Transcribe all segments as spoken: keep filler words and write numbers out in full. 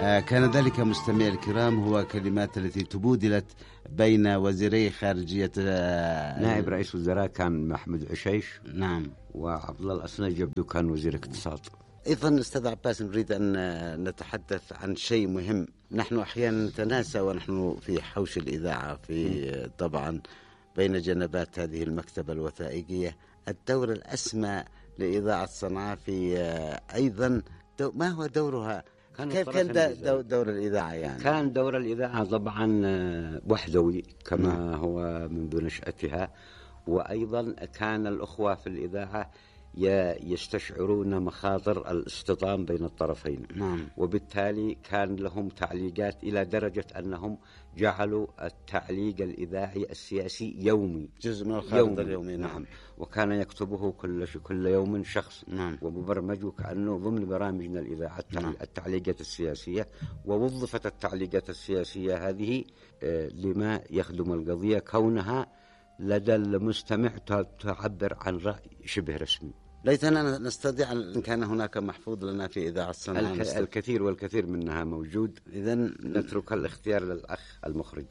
كان ذلك مستمعي الكرام هو كلمات التي تبودلت بين وزيري خارجية نائب رئيس وزراء كان محمد عشيش، نعم، وعبد الله الأسنى جبدو كان وزير اقتصاد. أيضا أستاذ عباس نريد أن نتحدث عن شيء مهم. نحن أحيانا نتناسى ونحن في حوش الإذاعة في طبعا بين جنبات هذه المكتبة الوثائقية الدور الأسمى لإذاعة صنعاء في أيضا دو ما هو دورها؟ كيف كان دو دور الإذاعة يعني؟ كان دور الإذاعة طبعا وحدوي كما م. هو منذ نشأتها، وأيضا كان الأخوة في الإذاعة يستشعرون مخاطر الاصطدام بين الطرفين، نعم. وبالتالي كان لهم تعليقات إلى درجة أنهم جعلوا التعليق الإذاعي السياسي يومي، جزء من الخارطة اليومي. نعم. نعم. وكان يكتبه كل كل يوم شخص، نعم. ومبرمج كأنه ضمن برامجنا الإذاعة نعم. التعليقات السياسية، ووظفت التعليقات السياسية هذه لما يخدم القضية، كونها لدى المستمع تعبر عن رأي شبه رسمي. ليتنا نستطيع أن كان هناك محفوظ لنا في إذاعة صنعاء. الك... الكثير والكثير منها موجود، إذن نترك الاختيار للأخ المخرج.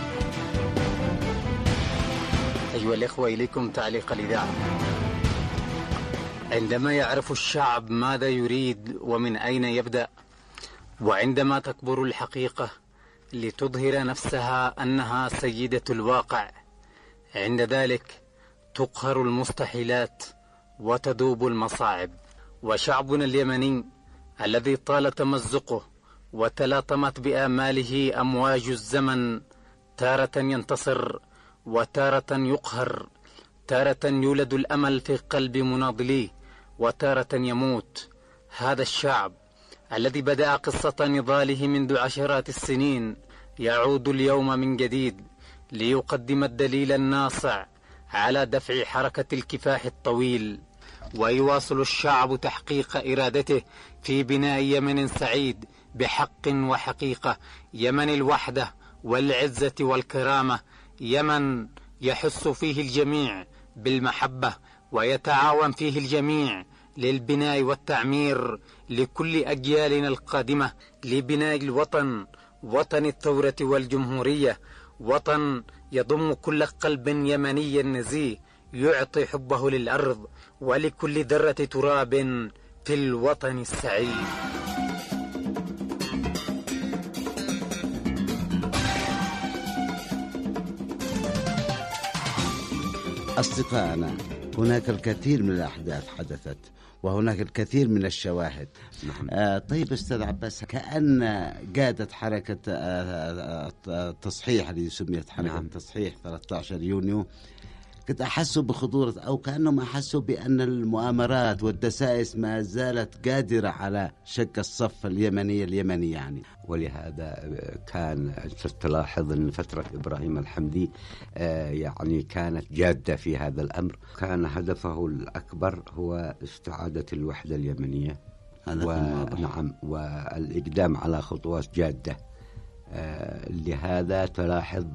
أيها الإخوة، إليكم تعليق الإذاعة. عندما يعرف الشعب ماذا يريد ومن أين يبدأ، وعندما تكبر الحقيقة لتظهر نفسها أنها سيدة الواقع، عند ذلك تقهر المستحيلات وتذوب المصاعب. وشعبنا اليمني الذي طال تمزقه وتلاطمت بآماله أمواج الزمن، تارة ينتصر وتارة يقهر، تارة يولد الأمل في قلب مناضليه وتارة يموت. هذا الشعب الذي بدأ قصة نضاله منذ عشرات السنين يعود اليوم من جديد ليقدم الدليل الناصع على دفع حركة الكفاح الطويل، ويواصل الشعب تحقيق إرادته في بناء يمن سعيد بحق وحقيقة، يمن الوحدة والعزة والكرامة، يمن يحس فيه الجميع بالمحبة ويتعاون فيه الجميع للبناء والتعمير لكل أجيالنا القادمة، لبناء الوطن، وطن الثورة والجمهورية، وطن يضم كل قلب يمني نزيه يعطي حبه للأرض ولكل ذرة تراب في الوطن السعيد. أصدقائنا، هناك الكثير من الأحداث حدثت وهناك الكثير من الشواهد. نعم. آه طيب أستاذ عباس، كأن قادة حركة التصحيح اللي سميت حركة نعم. تصحيح ثلاثة عشر يونيو قد أحسوا بخطورة، أو كأنهم أحسوا بأن المؤامرات والدسائس ما زالت قادرة على شق الصف اليمني اليمني يعني. ولهذا كان تلاحظ أن فترة إبراهيم الحمدي يعني كانت جادة في هذا الأمر، كان هدفه الأكبر هو استعادة الوحدة اليمنية، ونعم والإقدام على خطوات جادة. لهذا تلاحظ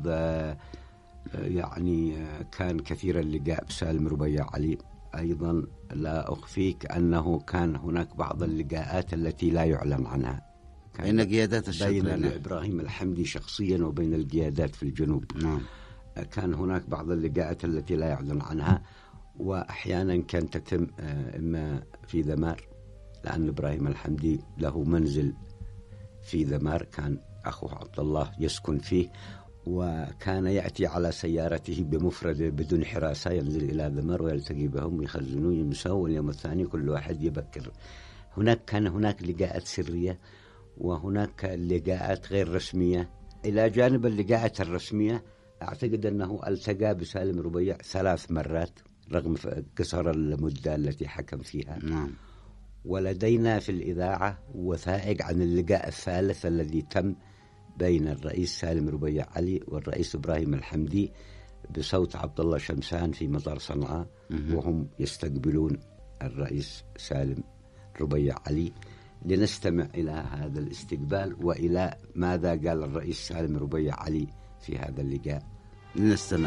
يعني كان كثير اللقاء بسالم ربيع علي. أيضا لا أخفيك أنه كان هناك بعض اللقاءات التي لا يعلن عنها بين قيادات الشرطة، بين إبراهيم الحمدي شخصيا وبين القيادات في الجنوب. نعم. كان هناك بعض اللقاءات التي لا يعلن عنها، وأحيانا كان تتم إما في ذمار، لأن إبراهيم الحمدي له منزل في ذمار كان أخوه عبد الله يسكن فيه، وكان يأتي على سيارته بمفرده بدون حراسة، ينزل إلى ذمر ويلتقي بهم ويخزنون يمسوا، واليوم الثاني كل واحد يبكر. هناك كان هناك لقاءات سرية وهناك لقاءات غير رسمية. إلى جانب اللقاءات الرسمية أعتقد أنه التقى بسالم ربيع ثلاث مرات رغم قصر المدة التي حكم فيها. نعم. ولدينا في الإذاعة وثائق عن اللقاء الثالث الذي تم بين الرئيس سالم ربيع علي والرئيس إبراهيم الحمدي بصوت عبد الله شمسان في مطار صنعاء، وهم يستقبلون الرئيس سالم ربيع علي. لنستمع إلى هذا الاستقبال وإلى ماذا قال الرئيس سالم ربيع علي في هذا اللقاء. لنستمع.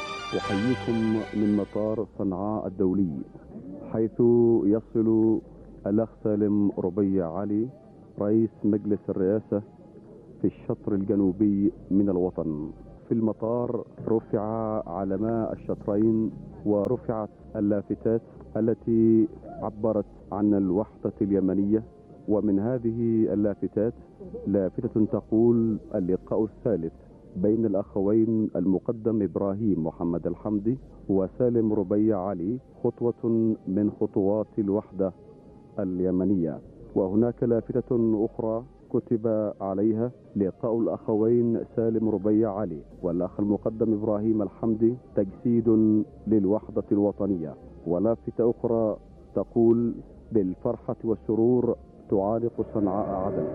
أحييكم من مطار صنعاء الدولي، حيث يصل الأخ سالم ربيع علي رئيس مجلس الرئاسة في الشطر الجنوبي من الوطن. في المطار رفع علما الشطرين ورفعت اللافتات التي عبرت عن الوحدة اليمنية، ومن هذه اللافتات لافتة تقول: اللقاء الثالث بين الأخوين المقدم إبراهيم محمد الحمدي وسالم ربيع علي خطوة من خطوات الوحدة اليمنية. وهناك لافتة أخرى كتب عليها: لقاء الأخوين سالم ربيع علي والأخ المقدم إبراهيم الحمدي تجسيد للوحدة الوطنية. ولافتة أخرى تقول: بالفرحة والسرور تعانق صنعاء عدن.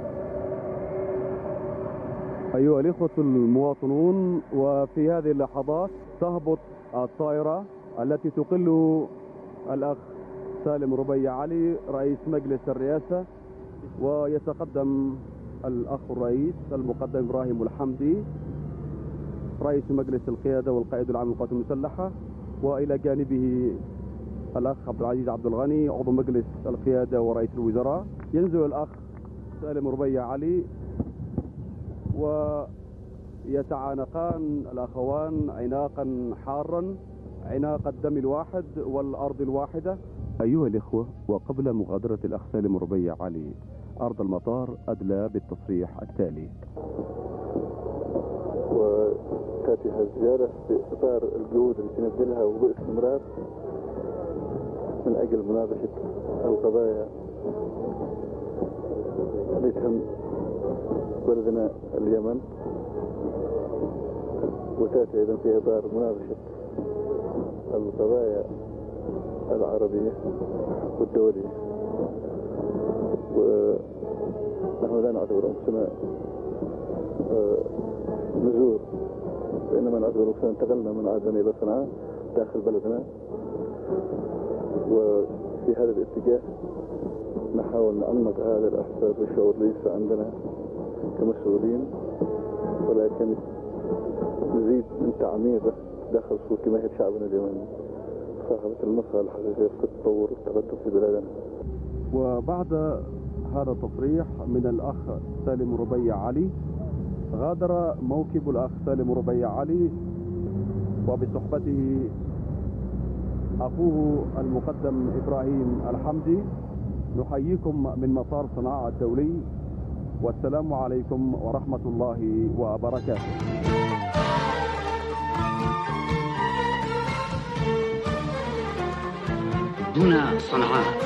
أيها الإخوة المواطنون، وفي هذه اللحظات تهبط الطائرة التي تقل الأخ سالم ربيع علي رئيس مجلس الرئاسة، ويتقدم الأخ الرئيس المقدم إبراهيم الحمدي رئيس مجلس القيادة والقائد العام للقوات المسلحة، وإلى جانبه الأخ عبد العزيز عبد الغني عضو مجلس القيادة ورئيس الوزراء. ينزل الأخ سالم ربيع علي ويتعانقان الأخوان عناقا حارا، عناق الدم الواحد والأرض الواحدة. أيها الإخوة، وقبل مغادرة الأخ سالم ربيع علي أرض المطار أدلى بالتصريح التالي: وتأتي هذه الزيارة في إطار الجهود التي نبذلها وباستمرار من أجل مناقشة القضايا التي تهم بلدنا اليمن، وتأتي أيضا في إطار مناقشة القضايا العربية والدولية. ونحن لا نعتبر أنفسنا نزور، وإنما نعتبر أنفسنا انتقلنا من عدن إلى صنعاء داخل بلدنا، وفي هذا الاتجاه نحاول نعمق هذا الإحساس والشعور ليس عندنا كمسؤولين، ولكن نزيد من تعميقه داخل صوت جماهير شعبنا اليمني صاحبة المصالح الحقيقية في التطور والتقدم في بلادنا. وبعد هذا التصريح من الأخ سالم ربيع علي غادر موكب الأخ سالم ربيع علي وبصحبته أخوه المقدم إبراهيم الحمدي. نحييكم من مطار صنعاء الدولي، والسلام عليكم ورحمة الله وبركاته. هنا صنعاء.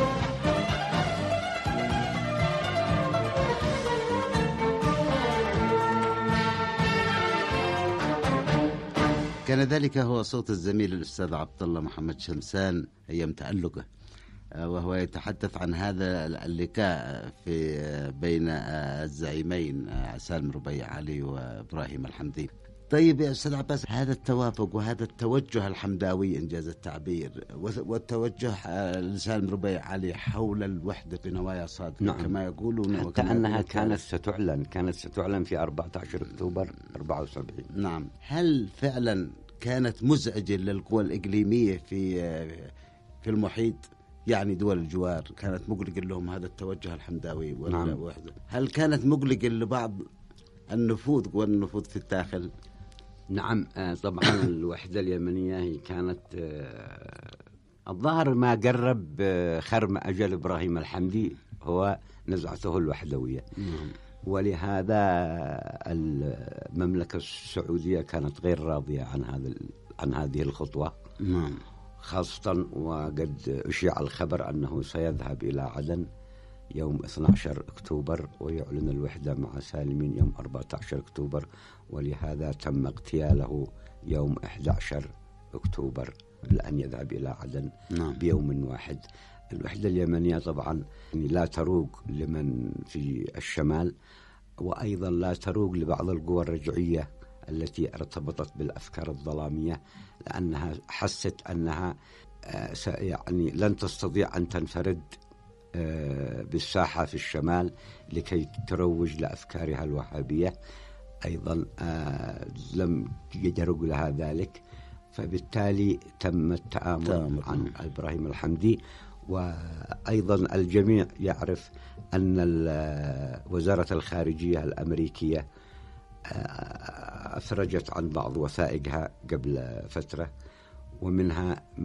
كان ذلك هو صوت الزميل الأستاذ عبد الله محمد شمسان أيام تألقه، وهو يتحدث عن هذا اللقاء في بين الزعيمين سالم ربيع علي وإبراهيم الحمدي. طيب يا أستاذ عباس، هذا التوافق وهذا التوجه الحمداوي إنجاز التعبير والتوجه لسالم ربيع علي حول الوحدة بنوايا صادقة، نعم، كما يقولون، حتى أنها كانت ستعلن كانت ستعلن في أربعة عشر أكتوبر أربعة وسبعين. نعم، هل فعلا كانت مزعجة للقوى الإقليمية في في المحيط، يعني دول الجوار، كانت مقلقة لهم هذا التوجه الحمداوي والوحدة؟ نعم. هل كانت مقلقة لبعض النفوذ والنفوذ في الداخل؟ نعم، طبعا الوحدة اليمنية هي كانت الظاهر ما قرب خرم أجل إبراهيم الحمدي هو نزعته الوحدوية. نعم. ولهذا المملكة السعودية كانت غير راضية عن هذا عن هذه الخطوة. نعم. خاصة وقد أشيع الخبر أنه سيذهب إلى عدن يوم اثني عشر أكتوبر ويعلن الوحدة مع سالمين يوم أربعة عشر أكتوبر، ولهذا تم اغتياله يوم أحد عشر أكتوبر لأن يذهب إلى عدن. نعم. بيوم واحد. الوحدة اليمنية طبعا لا تروق لمن في الشمال، وأيضا لا تروق لبعض القوى الرجعية التي ارتبطت بالأفكار الظلامية، لأنها حست أنها يعني لن تستطيع أن تنفرد بالساحة في الشمال لكي تروج لأفكارها الوهابية. أيضا لم يجرؤ لها ذلك، فبالتالي تم التآمر عن إبراهيم الحمدي، وأيضا الجميع يعرف أن وزارة الخارجية الأمريكية أفرجت عن بعض وثائقها قبل فترة، ومنها